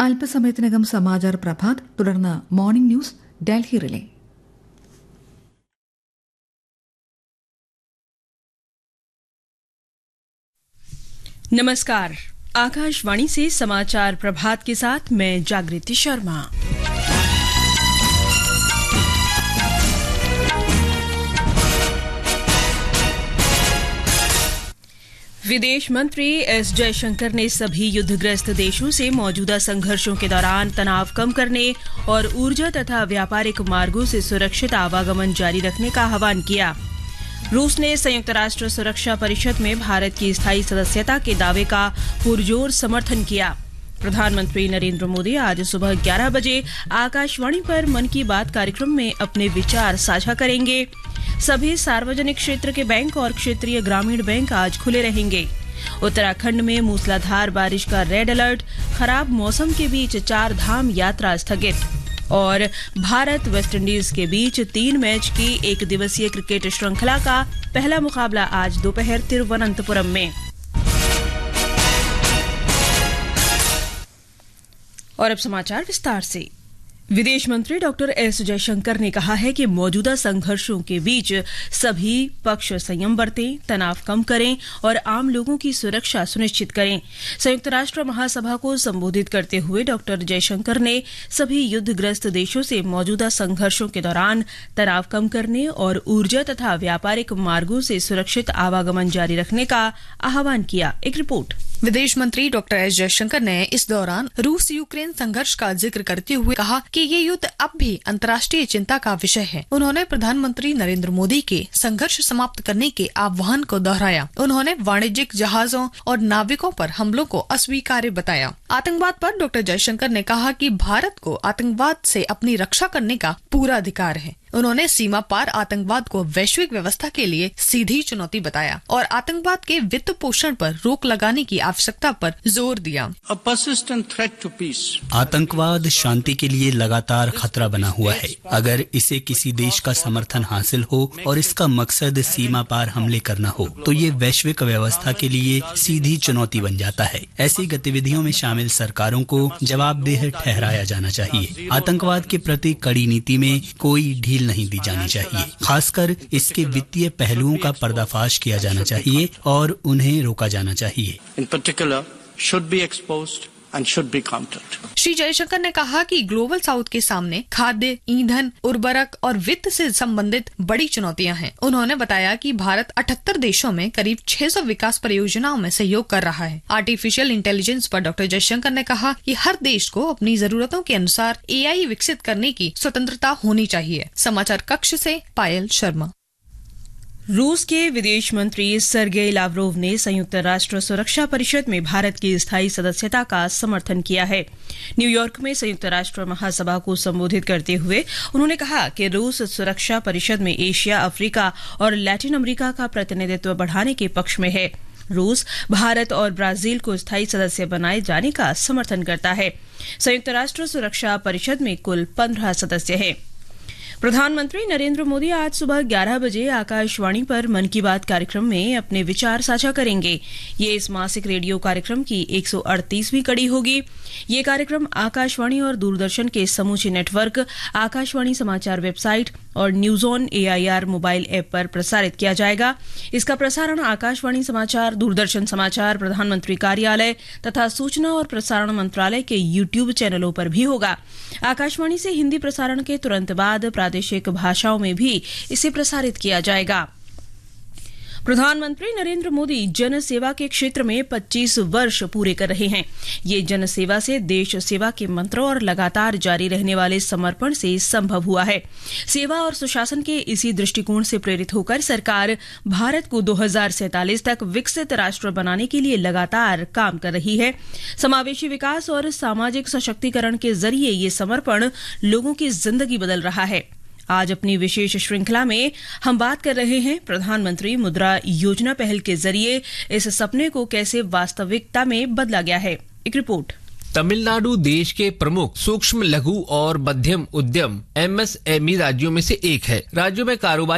അല്പസമയത്തിനകം സമാചാർ പ്രഭാത്, തുടർന്ന് morning news Delhi relay. नमस्कार, आकाशवाणी से समाचार प्रभात के साथ मैं जागृति शर्मा। विदेश मंत्री एस जयशंकर ने सभी युद्धग्रस्त देशों से मौजूदा संघर्षों के दौरान तनाव कम करने और ऊर्जा तथा व्यापारिक मार्गों से सुरक्षित आवागमन जारी रखने का आह्वान किया। रूस ने संयुक्त राष्ट्र सुरक्षा परिषद में भारत की स्थायी सदस्यता के दावे का पुरजोर समर्थन किया। प्रधानमंत्री नरेंद्र मोदी आज सुबह 11 बजे आकाशवाणी पर मन की बात कार्यक्रम में अपने विचार साझा करेंगे। सभी सार्वजनिक क्षेत्र के बैंक और क्षेत्रीय ग्रामीण बैंक आज खुले रहेंगे। उत्तराखंड में मूसलाधार बारिश का रेड अलर्ट, खराब मौसम के बीच 4 धाम यात्रा स्थगित। और भारत वेस्टइंडीज के बीच 3 मैच की 1 दिवसीय क्रिकेट श्रृंखला का पहला मुकाबला आज दोपहर तिरुवनंतपुरम में। और अब समाचार विस्तार से। विदेश मंत्री डॉक्टर एस जयशंकर ने कहा है कि मौजूदा संघर्षों के बीच सभी पक्ष संयम बरतें, तनाव कम करें और आम लोगों की सुरक्षा सुनिश्चित करें। संयुक्त राष्ट्र महासभा को संबोधित करते हुए डॉक्टर जयशंकर ने सभी युद्धग्रस्त देशों से मौजूदा संघर्षों के दौरान तनाव कम करने और ऊर्जा तथा व्यापारिक मार्गों से सुरक्षित आवागमन जारी रखने का आह्वान किया। एक रिपोर्ट। विदेश मंत्री डॉक्टर एस जयशंकर ने इस दौरान रूस यूक्रेन संघर्ष का जिक्र करते हुए कहा कि ये युद्ध अब भी अंतर्राष्ट्रीय चिंता का विषय है। उन्होंने प्रधानमंत्री नरेंद्र मोदी के संघर्ष समाप्त करने के आह्वान को दोहराया। उन्होंने वाणिज्यिक जहाजों और नाविकों पर हमलों को अस्वीकार्य बताया। आतंकवाद पर डॉक्टर जयशंकर ने कहा कि भारत को आतंकवाद से अपनी रक्षा करने का पूरा अधिकार है। उन्होंने सीमा पार आतंकवाद को वैश्विक व्यवस्था के लिए सीधी चुनौती बताया और आतंकवाद के वित्त पोषण पर रोक लगाने की आवश्यकता पर जोर दिया। आतंकवाद शांति के लिए लगातार खतरा बना हुआ है। अगर इसे किसी देश का समर्थन हासिल हो और इसका मकसद सीमा पार हमले करना हो तो ये वैश्विक व्यवस्था के लिए सीधी चुनौती बन जाता है। ऐसी गतिविधियों में शामिल सरकारों को जवाबदेह ठहराया जाना चाहिए। आतंकवाद के प्रति कड़ी नीति में कोई ढील नहीं दी जानी चाहिए। खासकर इसके वित्तीय पहलुओं का पर्दाफाश किया जाना चाहिए और उन्हें रोका जाना चाहिए। श्री जयशंकर ने कहा कि ग्लोबल साउथ के सामने खाद्य, ईंधन, उर्वरक और वित्त से संबंधित बड़ी चुनौतियां हैं। उन्होंने बताया कि भारत 78 देशों में करीब 600 विकास परियोजनाओं में सहयोग कर रहा है। आर्टिफिशियल इंटेलिजेंस पर डॉक्टर जयशंकर ने कहा कि हर देश को अपनी जरूरतों के अनुसार AI विकसित करने की स्वतंत्रता होनी चाहिए। समाचार कक्ष से पायल शर्मा। रूस के विदेश मंत्री सर्गेई लावरोव ने संयुक्त राष्ट्र सुरक्षा परिषद में भारत की स्थायी सदस्यता का समर्थन किया है। न्यूयॉर्क में संयुक्त राष्ट्र महासभा को संबोधित करते हुए उन्होंने कहा कि रूस सुरक्षा परिषद में एशिया, अफ्रीका और लैटिन अमेरिका का प्रतिनिधित्व बढ़ाने के पक्ष में है। रूस भारत और ब्राजील को स्थायी सदस्य बनाए जाने का समर्थन करता है। संयुक्त राष्ट्र सुरक्षा परिषद में कुल 15 सदस्य हैं। प्रधानमंत्री नरेंद्र मोदी आज सुबह 11 बजे आकाशवाणी पर मन की बात कार्यक्रम में अपने विचार साझा करेंगे। ये इस मासिक रेडियो कार्यक्रम की 138वीं कड़ी होगी। ये कार्यक्रम आकाशवाणी और दूरदर्शन के समूचे नेटवर्क, आकाशवाणी समाचार वेबसाइट और news on AIR mobile app पर प्रसारित किया जाएगा। इसका प्रसारण आकाशवाणी समाचार, दूरदर्शन समाचार, प्रधानमंत्री कार्यालय तथा सूचना और प्रसारण मंत्रालय के YouTube चैनलों पर भी होगा। आकाशवाणी से हिंदी प्रसारण के तुरंत बाद प्रादेशिक भाषाओं में भी इसे प्रसारित किया जाएगा। प्रधानमंत्री नरेंद्र मोदी जन सेवा के क्षेत्र में 25 वर्ष पूरे कर रहे हैं। ये जन सेवा से देश सेवा के मंत्र और लगातार जारी रहने वाले समर्पण से संभव हुआ है। सेवा और सुशासन के इसी दृष्टिकोण से प्रेरित होकर सरकार भारत को 2047 तक विकसित राष्ट्र बनाने के लिए लगातार काम कर रही है। समावेशी विकास और सामाजिक सशक्तिकरण के जरिए ये समर्पण लोगों की जिंदगी बदल रहा है। आज अपनी विशेष श्रृंखला में हम बात कर रहे हैं प्रधानमंत्री मुद्रा योजना पहल के जरिए इस सपने को कैसे वास्तविकता में बदला गया है। एक रिपोर्ट। तमिलनाडु देश के प्रमुख सूक्ष्म, लघु और मध्यम उद्यम MSME राज्यों में से एक है। राज्यों में कारोबारी